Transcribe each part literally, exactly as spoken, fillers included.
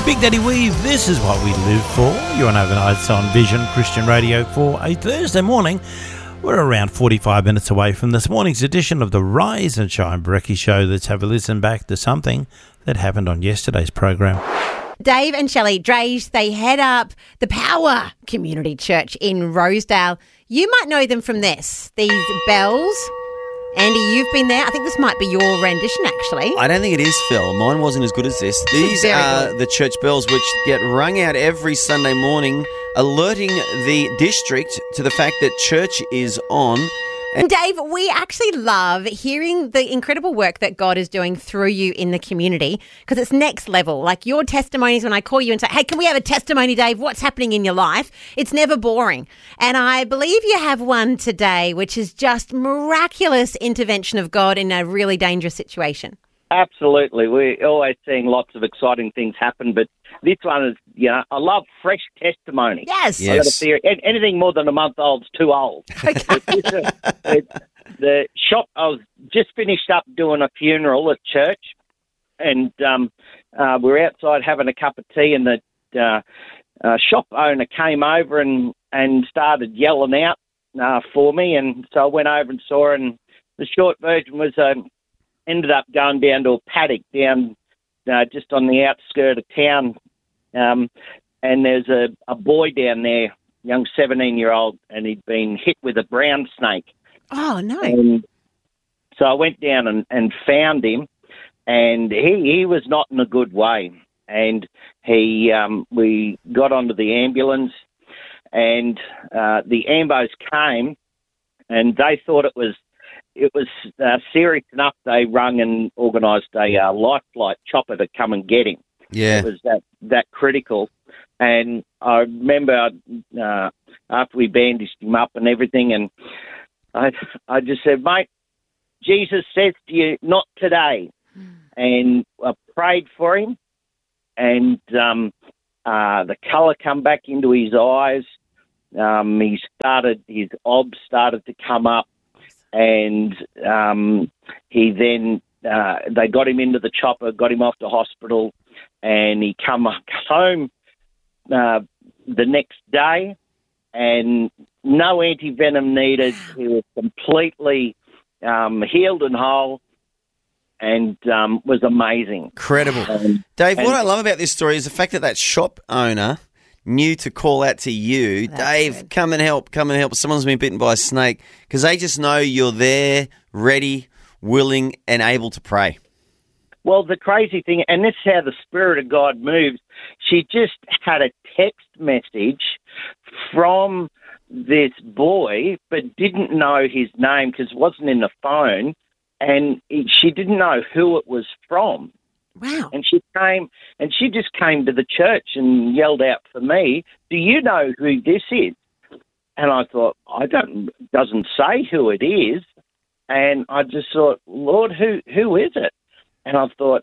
Big Daddy Weave, this is what we live for. You're on Overnights on Vision Christian Radio for a Thursday morning. We're around forty-five minutes away from this morning's edition of the Rise and Shine Brekkie Show. Let's have a listen back to something that happened on yesterday's program. Dave and Shelley Drage, they head up the Power Community Church in Rosedale. You might know them from this, these bells. Andy, you've been there. I think this might be your rendition, actually. I don't think it is, Phil. Mine wasn't as good as this. These Very are good. the church bells which get rung out every Sunday morning, alerting the district to the fact that church is on. And Dave, we actually love hearing the incredible work that God is doing through you in the community, because it's next level. Like your testimonies, when I call you and say, hey, can we have a testimony, Dave? What's happening in your life? It's never boring. And I believe you have one today, which is just miraculous intervention of God in a really dangerous situation. Absolutely. We're always seeing lots of exciting things happen, but this one is, you know, I love fresh testimony. Yes. Yeah. I got a theory. An- Anything more than a month old's too old. But this, uh, it- the shop, I was just finished up doing a funeral at church, and um, uh, we were outside having a cup of tea, and the uh, uh, shop owner came over and, and started yelling out uh, for me, and so I went over and saw her, and the short version was... Um, ended up going down to a paddock down uh, just on the outskirt of town, um, and there's a, a boy down there, young seventeen-year-old, and he'd been hit with a brown snake. Oh, no. And so I went down and, and found him, and he, he was not in a good way. And he um, we got onto the ambulance, and uh, the ambos came, and they thought it was It was uh, serious enough. They rung and organised a uh, life flight chopper to come and get him. Yeah. It was that, that critical. And I remember uh, after we bandaged him up and everything, and I, I just said, mate, Jesus says to you, not today. And I prayed for him, and um, uh, the colour come back into his eyes. Um, he started, his obs started to come up. And um, he then, uh, they got him into the chopper, got him off to hospital, and he come home uh, the next day, and no antivenom needed. He was completely um, healed and whole, and um, was amazing. Incredible. Um, Dave, what and- I love about this story is the fact that that shop owner knew to call out to you, That's Dave, good. come and help, come and help. Someone's been bitten by a snake, because they just know you're there, ready, willing, and able to pray. Well, the crazy thing, and this is how the Spirit of God moves, she just had a text message from this boy, but didn't know his name because it wasn't in the phone, and it, she didn't know who it was from. Wow. And she came, and she just came to the church and yelled out for me, do you know who this is? And I thought, I don't, doesn't say who it is. And I just thought, Lord, who who is it? And I thought,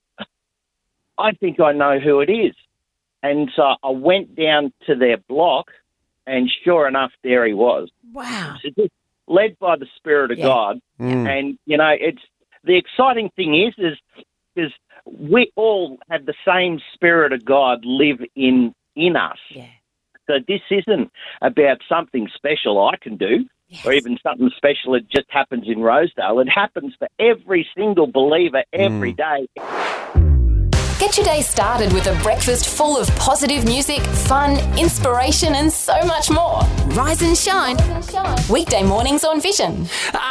I think I know who it is. And so I went down to their block, and sure enough, there he was. Wow. So just led by the Spirit of Yeah. God. Mm. And, you know, it's the exciting thing is, is, is we all have the same Spirit of God live in, in us. Yeah. So this isn't about something special I can do, Yes. or even something special that just happens in Rosedale. It happens for every single believer every day. Get your day started with a breakfast full of positive music, fun, inspiration, and so much more. Rise and shine. Weekday mornings on Vision.